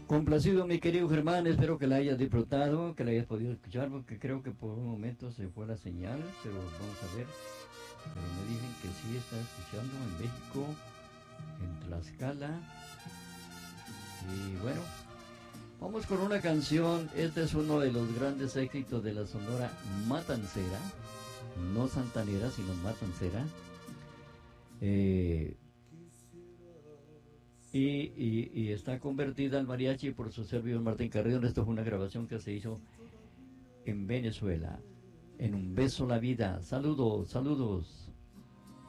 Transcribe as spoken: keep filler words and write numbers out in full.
Complacido, mi querido Germán, espero que la hayas disfrutado, que la hayas podido escuchar, porque creo que por un momento se fue la señal, pero vamos a ver. Pero me dicen que sí está escuchando en México, en Tlaxcala. Y bueno, vamos con una canción. Este es uno de los grandes éxitos de la Sonora Matancera, no santanera, sino matancera. Eh, y, y, y está convertida al mariachi por su servidor Martín Carrillo. Esto fue una grabación que se hizo en Venezuela. En Un Beso la Vida. Saludos, saludos.